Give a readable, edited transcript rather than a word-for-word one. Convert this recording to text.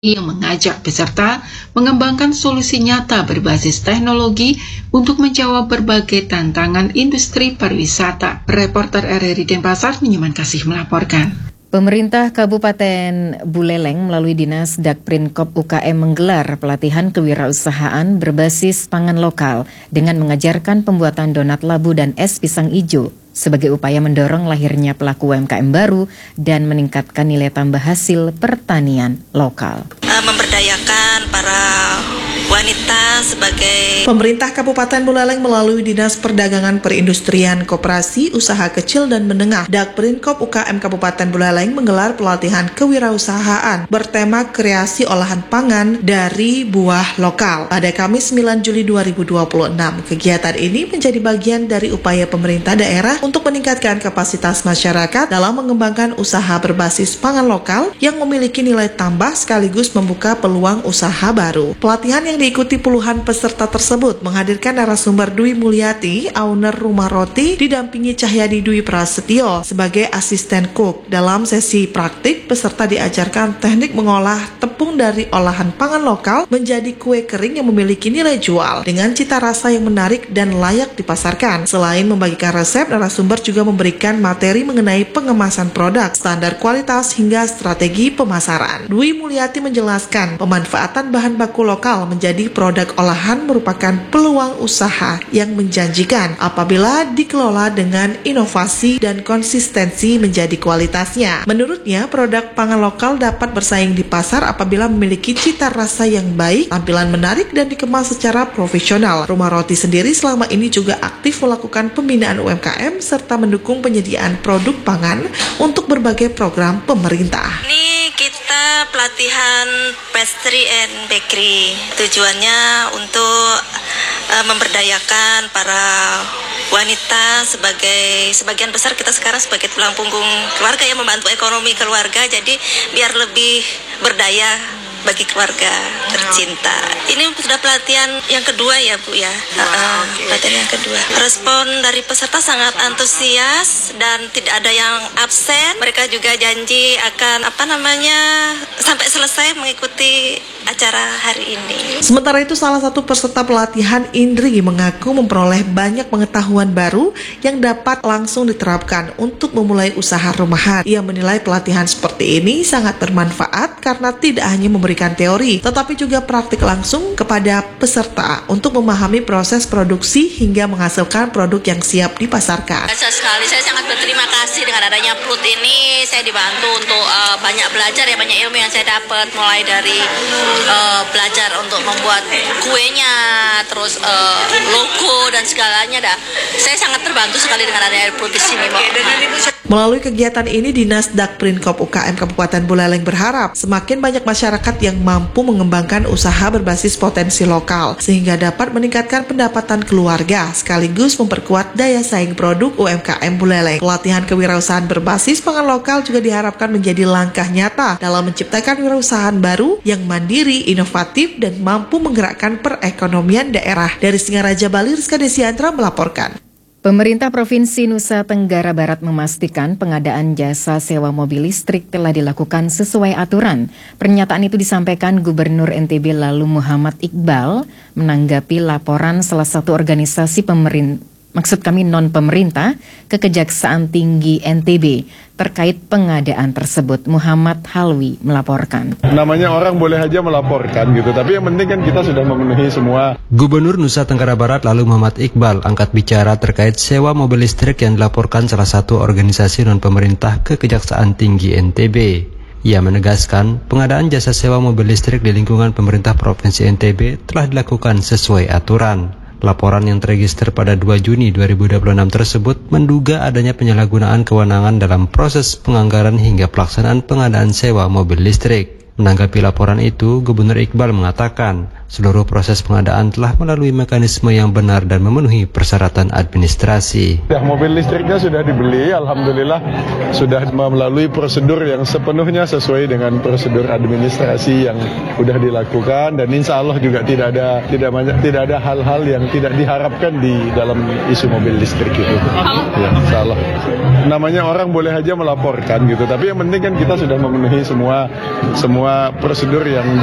Ia mengajak peserta mengembangkan solusi nyata berbasis teknologi untuk menjawab berbagai tantangan industri pariwisata. Reporter RRI Denpasar, Nyoman Kasih melaporkan. Pemerintah Kabupaten Buleleng melalui Dinas Dakprinkop UKM menggelar pelatihan kewirausahaan berbasis pangan lokal dengan mengajarkan pembuatan donat labu dan es pisang ijo sebagai upaya mendorong lahirnya pelaku UMKM baru dan meningkatkan nilai tambah hasil pertanian lokal. Memberdayakan para wanita sebagai Pemerintah Kabupaten Buleleng melalui Dinas Perdagangan Perindustrian Koperasi Usaha Kecil dan Menengah Dakprinkop UKM Kabupaten Buleleng menggelar pelatihan kewirausahaan bertema kreasi olahan pangan dari buah lokal pada Kamis 9 Juli 2026. Kegiatan ini menjadi bagian dari upaya pemerintah daerah untuk meningkatkan kapasitas masyarakat dalam mengembangkan usaha berbasis pangan lokal yang memiliki nilai tambah sekaligus membuka peluang usaha baru. Pelatihan yang diikuti puluhan peserta tersebut menghadirkan narasumber Dwi Mulyati, owner rumah roti, didampingi Cahyadi Dwi Prasetyo sebagai asisten cook. Dalam sesi praktik, peserta diajarkan teknik mengolah tepung dari olahan pangan lokal menjadi kue kering yang memiliki nilai jual dengan cita rasa yang menarik dan layak dipasarkan. Selain membagikan resep, narasumber juga memberikan materi mengenai pengemasan produk, standar kualitas hingga strategi pemasaran. Dwi Mulyati menjelaskan pemanfaatan bahan baku lokal menjadi produk olahan merupakan peluang usaha yang menjanjikan apabila dikelola dengan inovasi dan konsistensi menjadi kualitasnya. Menurutnya, produk pangan lokal dapat bersaing di pasar apabila memiliki cita rasa yang baik, tampilan menarik, dan dikemas secara profesional. Rumah Roti sendiri selama ini juga aktif melakukan pembinaan UMKM serta mendukung penyediaan produk pangan untuk berbagai program pemerintah. Ini kita pelatihan pastry and bakery. Tujuannya untuk memberdayakan para wanita sebagian besar kita sekarang sebagai tulang punggung keluarga yang membantu ekonomi keluarga, jadi biar lebih berdaya bagi keluarga tercinta. Ini sudah pelatihan yang kedua ya Bu ya. Pelatihan yang kedua. Respon dari peserta sangat antusias dan tidak ada yang absen. Mereka juga janji akan sampai selesai mengikuti acara hari ini. Sementara itu, salah satu peserta pelatihan, Indri, mengaku memperoleh banyak pengetahuan baru yang dapat langsung diterapkan untuk memulai usaha rumahan. Ia menilai pelatihan seperti ini sangat bermanfaat karena tidak hanya memberikan teori, tetapi juga praktik langsung kepada peserta untuk memahami proses produksi hingga menghasilkan produk yang siap dipasarkan. Sekali saya sangat berterima kasih dengan adanya PLUT ini. Saya dibantu untuk banyak belajar ya, banyak ilmu yang saya dapat, mulai dari belajar untuk membuat kuenya, terus logo dan segalanya dah. Saya sangat terbantu sekali dengan adanya PLUT di sini, Mbak. Melalui kegiatan ini, Dinas Dakprinkop UKM Kabupaten Buleleng berharap semakin banyak masyarakat yang mampu mengembangkan usaha berbasis potensi lokal sehingga dapat meningkatkan pendapatan keluarga sekaligus memperkuat daya saing produk UMKM Buleleng. Pelatihan kewirausahaan berbasis pangan lokal juga diharapkan menjadi langkah nyata dalam menciptakan wirausahaan baru yang mandiri, inovatif, dan mampu menggerakkan perekonomian daerah. Dari Singaraja, Bali, Rizka Desiandra melaporkan. Pemerintah Provinsi Nusa Tenggara Barat memastikan pengadaan jasa sewa mobil listrik telah dilakukan sesuai aturan. Pernyataan itu disampaikan Gubernur NTB lalu Muhammad Iqbal menanggapi laporan salah satu organisasi non-pemerintah ke Kejaksaan Tinggi NTB terkait pengadaan tersebut. Muhammad Halwi melaporkan. Namanya orang boleh aja melaporkan gitu, tapi yang penting kan kita sudah memenuhi semua. Gubernur Nusa Tenggara Barat lalu Muhammad Iqbal angkat bicara terkait sewa mobil listrik yang dilaporkan salah satu organisasi non-pemerintah ke Kejaksaan Tinggi NTB. Ia menegaskan pengadaan jasa sewa mobil listrik di lingkungan pemerintah Provinsi NTB telah dilakukan sesuai aturan. Laporan yang terregister pada 2 Juni 2026 tersebut menduga adanya penyalahgunaan kewenangan dalam proses penganggaran hingga pelaksanaan pengadaan sewa mobil listrik. Menanggapi laporan itu, Gubernur Iqbal mengatakan, Seluruh proses pengadaan telah melalui mekanisme yang benar dan memenuhi persyaratan administrasi. Mobil listriknya sudah dibeli, alhamdulillah sudah melalui prosedur yang sepenuhnya sesuai dengan prosedur administrasi yang sudah dilakukan, dan insya Allah juga tidak ada hal-hal yang tidak diharapkan di dalam isu mobil listrik itu. Ya, insya Allah. Namanya orang boleh aja melaporkan gitu, tapi yang penting kan kita sudah memenuhi semua prosedur yang